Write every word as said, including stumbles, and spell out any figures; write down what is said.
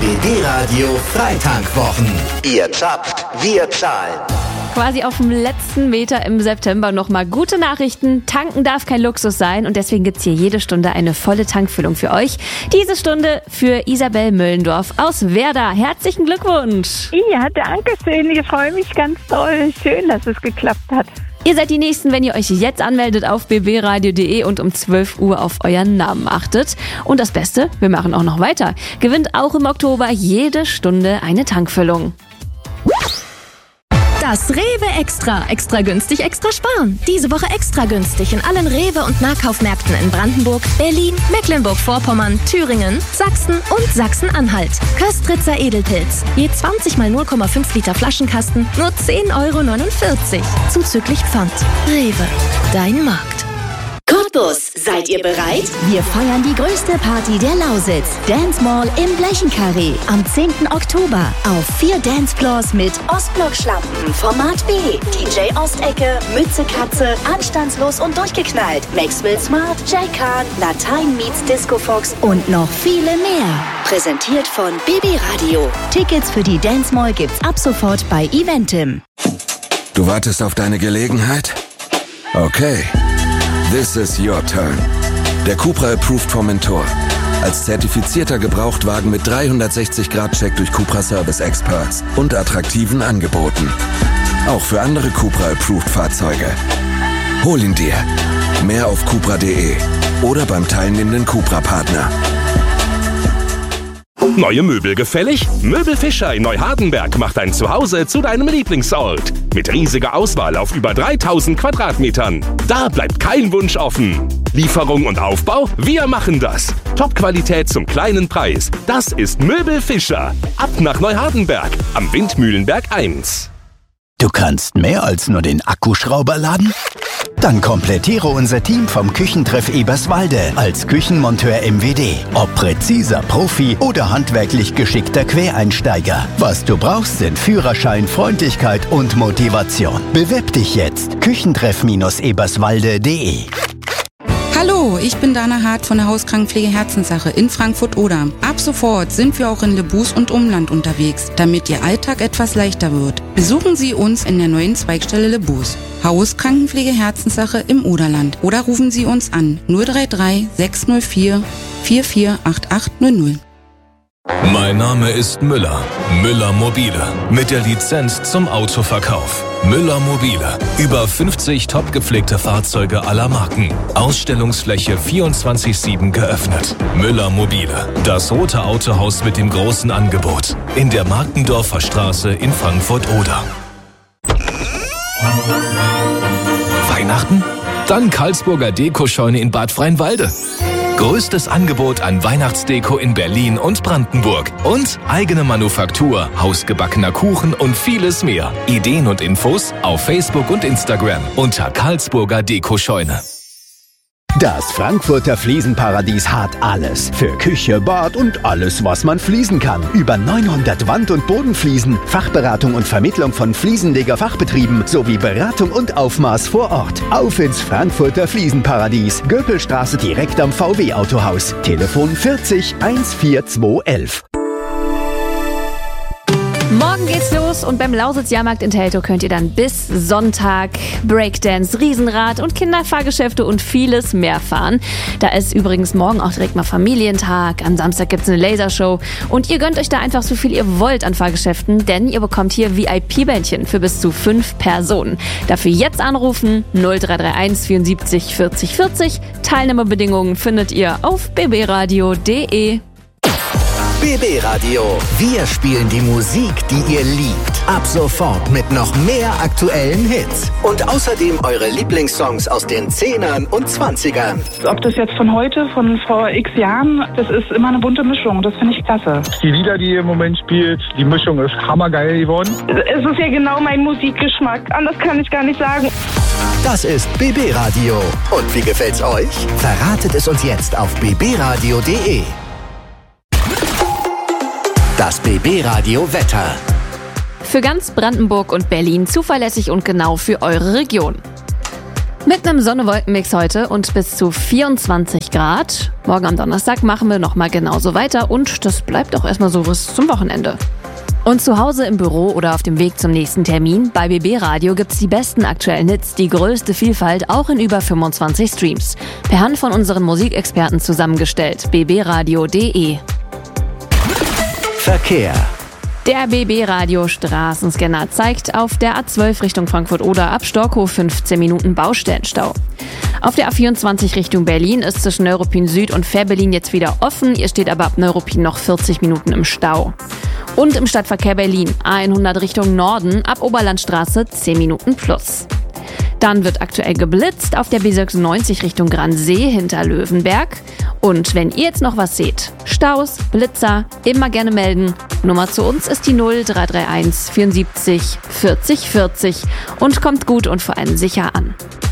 B B Radio Freitankwwochen. Ihr zapft, wir zahlen. Quasi auf dem letzten Meter im September nochmal gute Nachrichten. Tanken darf kein Luxus sein und deswegen gibt's hier jede Stunde eine volle Tankfüllung für euch. Diese Stunde für Isabel Müllendorf aus Werder. Herzlichen Glückwunsch! Ja, danke schön. Ich freue mich ganz toll. Schön, dass es geklappt hat. Ihr seid die Nächsten, wenn ihr euch jetzt anmeldet auf b b radio punkt d e und um zwölf Uhr auf euren Namen achtet. Und das Beste, wir machen auch noch weiter. Gewinnt auch im Oktober jede Stunde eine Tankfüllung. Das Rewe Extra. Extra günstig, extra sparen. Diese Woche extra günstig in allen Rewe- und Nahkaufmärkten in Brandenburg, Berlin, Mecklenburg-Vorpommern, Thüringen, Sachsen und Sachsen-Anhalt. Köstritzer Edelpilz. Je zwanzig mal null Komma fünf Liter Flaschenkasten, nur zehn Euro neunundvierzig. Zuzüglich Pfand. Rewe. Dein Markt. Cottbus, seid ihr bereit? Wir feiern die größte Party der Lausitz. Dance Mall im Blechenkarree. Am zehnten Oktober. Auf vier Dancefloors mit Ostblock-Schlampen, Format B, D J Ostecke, Mütze Katze, Anstandslos und durchgeknallt, Maxwell Smart, Jay Khan, Latein meets Disco Fox und noch viele mehr. Präsentiert von B B Radio. Tickets für die Dance Mall gibt's ab sofort bei Eventim. Du wartest auf deine Gelegenheit? Okay. This is your turn. Der Cupra Approved Formentor. Als zertifizierter Gebrauchtwagen mit dreihundertsechzig Grad Check durch Cupra Service Experts und attraktiven Angeboten. Auch für andere Cupra Approved Fahrzeuge. Hol ihn dir. Mehr auf cupra punkt de oder beim teilnehmenden Cupra-Partner. Neue Möbel gefällig? Möbel Fischer in Neuhardenberg macht dein Zuhause zu deinem Lieblingsort. Mit riesiger Auswahl auf über dreitausend Quadratmetern. Da bleibt kein Wunsch offen. Lieferung und Aufbau? Wir machen das. Top-Qualität zum kleinen Preis. Das ist Möbel Fischer. Ab nach Neuhardenberg am Windmühlenberg eins. Du kannst mehr als nur den Akkuschrauber laden? Dann komplettiere unser Team vom Küchentreff Eberswalde als Küchenmonteur M W D. Ob präziser Profi oder handwerklich geschickter Quereinsteiger. Was du brauchst, sind Führerschein, Freundlichkeit und Motivation. Bewirb dich jetzt. Küchentreff Eberswalde punkt de. Hallo, ich bin Dana Hart von der Hauskrankenpflege Herzenssache in Frankfurt-Oder. Ab sofort sind wir auch in Lebus und Umland unterwegs, damit Ihr Alltag etwas leichter wird. Besuchen Sie uns in der neuen Zweigstelle Lebus. Hauskrankenpflege Herzenssache im Oderland. Oder rufen Sie uns an null drei drei sechs null vier vier vier acht acht null null. Mein Name ist Müller. Müller Mobile. Mit der Lizenz zum Autoverkauf. Müller Mobile. Über fünfzig top gepflegte Fahrzeuge aller Marken. Ausstellungsfläche vierundzwanzig sieben geöffnet. Müller Mobile. Das rote Autohaus mit dem großen Angebot. In der Markendorfer Straße in Frankfurt-Oder. Weihnachten? Dann Karlsburger Dekoscheune in Bad Freienwalde. Größtes Angebot an Weihnachtsdeko in Berlin und Brandenburg. Und eigene Manufaktur, hausgebackener Kuchen und vieles mehr. Ideen und Infos auf Facebook und Instagram unter Karlsburger Dekoscheune. Das Frankfurter Fliesenparadies hat alles. Für Küche, Bad und alles, was man fließen kann. Über neunhundert Wand- und Bodenfliesen, Fachberatung und Vermittlung von Fliesenleger-Fachbetrieben sowie Beratung und Aufmaß vor Ort. Auf ins Frankfurter Fliesenparadies. Göpelstraße direkt am V W-Autohaus. Telefon vierzig vierzehn elf. Morgen geht's los und beim Lausitz-Jahrmarkt in Teltow könnt ihr dann bis Sonntag Breakdance, Riesenrad und Kinderfahrgeschäfte und vieles mehr fahren. Da ist übrigens morgen auch direkt mal Familientag. Am Samstag gibt's eine Lasershow und ihr gönnt euch da einfach so viel ihr wollt an Fahrgeschäften, denn ihr bekommt hier V I P-Bändchen für bis zu fünf Personen. Dafür jetzt anrufen null drei drei eins vierundsiebzig vierzig vierzig. Teilnahmebedingungen findet ihr auf b b radio punkt de. B B Radio. Wir spielen die Musik, die ihr liebt. Ab sofort mit noch mehr aktuellen Hits. Und außerdem eure Lieblingssongs aus den Zehnern und Zwanzigern. Ob das jetzt von heute, von vor x Jahren, das ist immer eine bunte Mischung. Das finde ich klasse. Die Lieder, die ihr im Moment spielt, die Mischung ist hammergeil geworden. Es ist ja genau mein Musikgeschmack. Anders kann ich gar nicht sagen. Das ist B B Radio. Und wie gefällt's euch? Verratet es uns jetzt auf b b radio punkt de. Das B B Radio Wetter. Für ganz Brandenburg und Berlin zuverlässig und genau für eure Region. Mit einem Sonne-Wolken-Mix heute und bis zu vierundzwanzig Grad. Morgen am Donnerstag machen wir nochmal genauso weiter und das bleibt auch erstmal so bis zum Wochenende. Und zu Hause im Büro oder auf dem Weg zum nächsten Termin, bei B B Radio gibt's die besten aktuellen Hits, die größte Vielfalt, auch in über fünfundzwanzig Streams. Per Hand von unseren Musikexperten zusammengestellt. b b radio punkt d e. Verkehr. Der B B Radio Straßenscanner zeigt auf der A zwölf Richtung Frankfurt-Oder ab Storkow fünfzehn Minuten Baustellenstau. Auf der A vierundzwanzig Richtung Berlin ist zwischen Neuruppin Süd und Fährberlin jetzt wieder offen. Ihr steht aber ab Neuruppin noch vierzig Minuten im Stau. Und im Stadtverkehr Berlin A hundert Richtung Norden ab Oberlandstraße zehn Minuten plus. Dann wird aktuell geblitzt auf der B sechsundneunzig Richtung Gransee hinter Löwenberg. Und wenn ihr jetzt noch was seht, Staus, Blitzer, immer gerne melden. Nummer zu uns ist die null drei drei eins vierundsiebzig vierzig vierzig und kommt gut und vor allem sicher an.